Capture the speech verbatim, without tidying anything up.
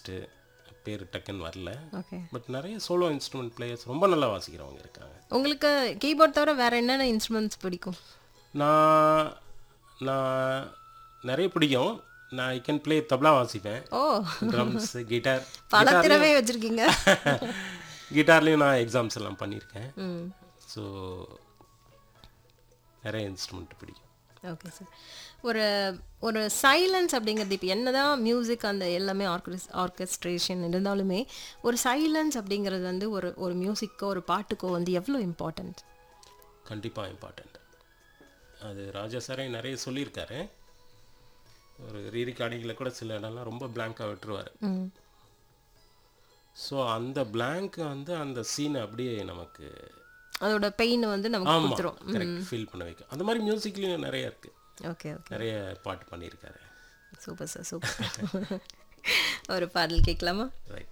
Artist பேர் டக்குன்னு வரல. ஓகே. பட் நிறைய சோலோ இன்ஸ்ட்ருமெண்ட் பிளேயர்ஸ் ரொம்ப நல்லா வாசிக்கிறவங்க இருக்காங்க. உங்களுக்கு கீபோர்ட் தவிர வேற என்னென்ன இன்ஸ்ட்ருமெண்ட்ஸ் பிடிக்கும்? நான் நான் நிறைய பிடிக்கும். நான் ஐ கேன் ப்ளே தப்லா வாசிப்பேன், ஓ, ட்ரம்ஸ், கிட்டார். பல திறமை வச்சிருக்கீங்க. கிட்டார்லேயும் நான் எக்ஸாம்ஸ் எல்லாம் பண்ணியிருக்கேன். ம். ஸோ நிறைய இன்ஸ்ட்ருமெண்ட் பிடிக்கும். Okay sir. ஒரு ஒரு சைலன்ஸ் அப்படிங்கிறது இப்போ என்னதான் மியூசிக் அந்த எல்லாமே ஆர்கெஸ் ஆர்கெஸ்ட்ரேஷன் இருந்தாலுமே ஒரு சைலன்ஸ் அப்படிங்கிறது வந்து ஒரு ஒரு மியூசிக்கோ ஒரு பாட்டுக்கோ வந்து எவ்வளோ இம்பார்ட்டன்ட்? கண்டிப்பாக இம்பார்ட்டண்ட். அது ராஜா சாரே நிறைய சொல்லியிருக்காரு. ஒரு ரீ ரெக்கார்டிங்கில் கூட சில இடம்லாம் ரொம்ப பிளாங்காக விட்டுருவார். ம். ஸோ அந்த பிளாங்க் வந்து அந்த சீனை அப்படியே நமக்கு அதோட பெயின் வந்து நமக்கு ஆமாம் கொடுத்துரும். கரெக்ட் ஃபீல் பண்ண வைக்கும். அந்த மாதிரி மியூசிக்லேயும் நிறைய இருக்குது. Okay okay. நிறைய பாட்டு பண்ணியிருக்காரு. Super sir, super. ஒரு பாடல் கேட்கலாமா? ரைட்.